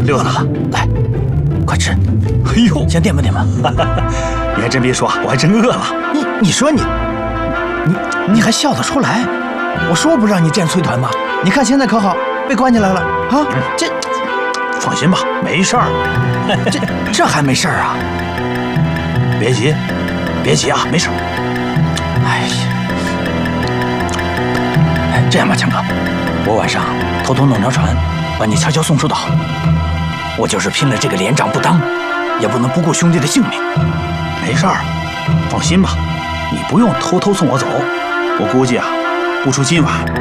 溜达了， 来，快吃。 哎呦， 先垫吧垫吧。 你还真别说，我还真饿了。 你说你还笑得出来？我说不让你见崔团吗？你看现在可好，被关起来了啊！这， 放心吧，没事儿。 这还没事儿啊？ 别急，别急啊，没事。 哎呀，哎，这样吧，强哥，我晚上偷偷弄条船，把你悄悄送出岛。我就是拼了这个连长不当，也不能不顾兄弟的性命。 没事儿，放心吧，你不用偷偷送我走。我估计啊，不出今晚